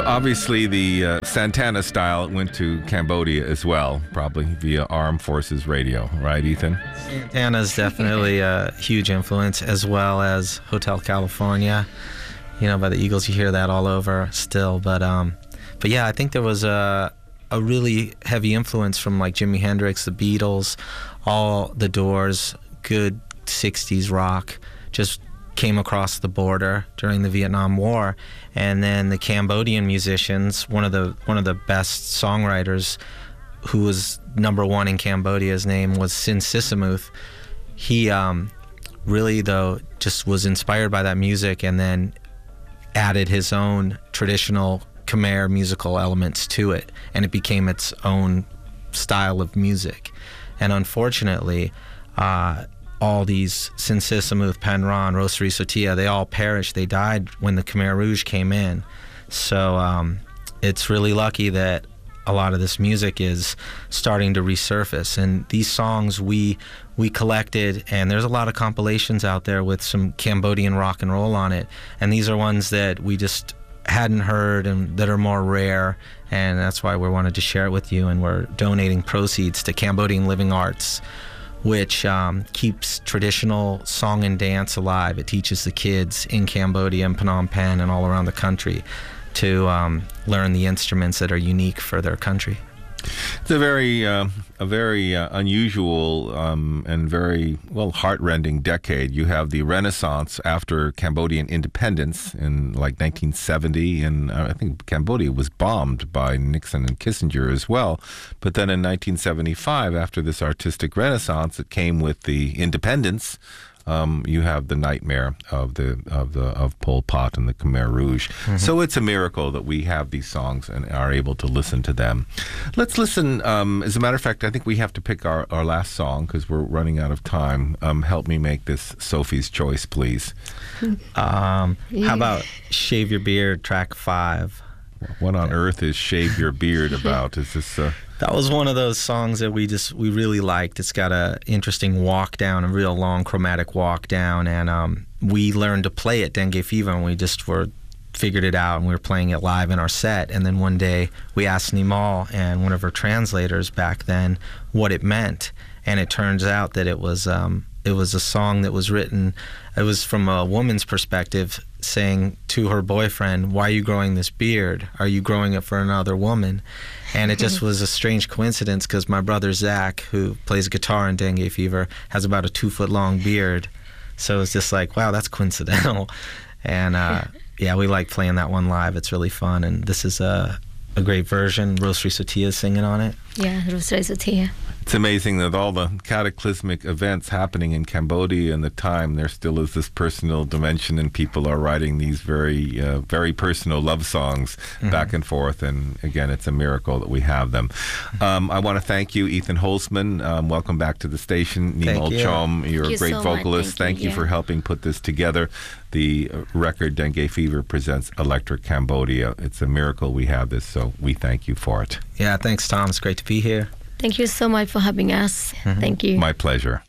Obviously, the Santana style went to Cambodia as well, probably via Armed Forces Radio, right, Ethan? Santana is definitely a huge influence, as well as Hotel California. By the Eagles, you hear that all over still. But yeah, I think there was a really heavy influence from like Jimi Hendrix, the Beatles, all the Doors, good 60s rock, just came across the border during the Vietnam War. And then the Cambodian musicians, one of the best songwriters, who was number one in Cambodia, his name was Sin Sisamuth. He really, though, just was inspired by that music and then added his own traditional Khmer musical elements to it, and it became its own style of music. And unfortunately, all these Sin Sisamuth, Penran, Rosary Sotia, they all perished. They died when the Khmer Rouge came in. So it's really lucky that a lot of this music is starting to resurface. And these songs we collected, and there's a lot of compilations out there with some Cambodian rock and roll on it. And these are ones that we just hadn't heard and that are more rare, and that's why we wanted to share it with you. And we're donating proceeds to Cambodian Living Arts, which keeps traditional song and dance alive. It teaches the kids in Cambodia and Phnom Penh and all around the country to learn the instruments that are unique for their country. It's a very unusual and very, heartrending decade. You have the Renaissance after Cambodian independence in like 1970, and I think Cambodia was bombed by Nixon and Kissinger as well. But then in 1975, after this artistic renaissance, it came with the independence. You have the nightmare of Pol Pot and the Khmer Rouge. Mm-hmm. So it's a miracle that we have these songs and are able to listen to them. Let's listen. As a matter of fact, I think we have to pick our last song because we're running out of time. Help me make this Sophie's Choice, please. How about Shave Your Beard, track 5? What on earth is Shave Your Beard about? Is this... That was one of those songs that we really liked. It's got a interesting walk down, a real long chromatic walk down, and we learned to play it Dengue Fever, and we just figured it out, and we were playing it live in our set. And then one day we asked Nimal and one of her translators back then what it meant, and it turns out that it was a song that was written. It was from a woman's perspective, saying to her boyfriend, "Why are you growing this beard? Are you growing it for another woman?" And it just was a strange coincidence because my brother Zach, who plays guitar in Dengue Fever, has about a 2-foot-long beard. So it's just like, wow, that's coincidental. And yeah, we like playing that one live. It's really fun. And this is a great version. Rosary Sotia is singing on it. Yeah, Rosary Sotia. It's amazing that all the cataclysmic events happening in Cambodia in the time, there still is this personal dimension, and people are writing these very, very personal love songs back and forth. And again, it's a miracle that we have them. I want to thank you, Ethan Holzman. Welcome back to the station. Nimal Chom, you're a great vocalist. Thank you for helping put this together. The record Dengue Fever presents Electric Cambodia. It's a miracle we have this, so we thank you for it. Yeah, thanks, Tom. It's great to be here. Thank you so much for having us. Thank you. My pleasure.